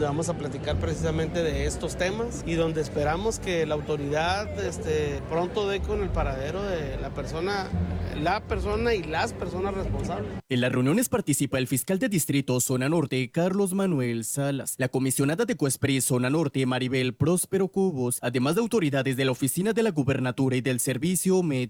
donde vamos a platicar precisamente de estos temas y donde esperamos que la autoridad pronto dé con el paradero de la persona y las personas responsables. En las reuniones participa el fiscal de distrito Zona Norte, Carlos Manuel Salas, la comisionada de Coespri Zona Norte, Maribel Próspero Cubos, además de autoridades de la Oficina de la Gubernatura y del Servicio Médico.